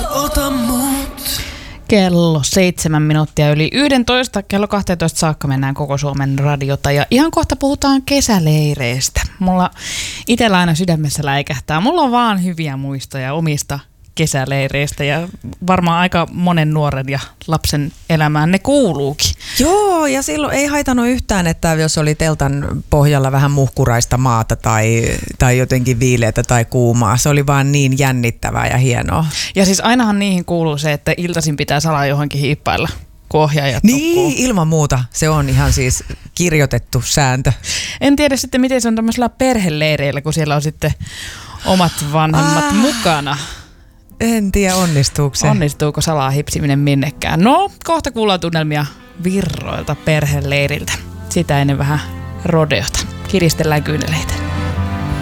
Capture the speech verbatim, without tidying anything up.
ota mut. Kello seitsemän minuuttia yli yksitoista, kello kaksitoista saakka mennään koko Suomen radiota ja ihan kohta puhutaan kesäleireistä. Mulla itsellä aina sydämessä läikähtää. Mulla on vaan hyviä muistoja omista kesäleireistä ja varmaan aika monen nuoren ja lapsen elämään ne kuuluukin. Joo, ja silloin ei haitanut yhtään, että jos oli teltan pohjalla vähän muhkuraista maata tai, tai jotenkin viileätä tai kuumaa. Se oli vaan niin jännittävää ja hienoa. Ja siis ainahan niihin kuuluu se, että iltaisin pitää salaa johonkin hiippailla, kun ohjaajat Niin, nukkuu. ilman muuta. Se on ihan siis kirjoitettu sääntö. En tiedä sitten, miten se on tämmöisellä perheleireillä, kun siellä on sitten omat vanhemmat ah. mukana. En tiedä, onnistuuko se. Onnistuuko salaa hipsiminen minnekään? No, kohta kuullaan tunnelmia virroilta perheleiriltä. Sitä ennen vähän rodeota. Kiristellään kyyneleitä.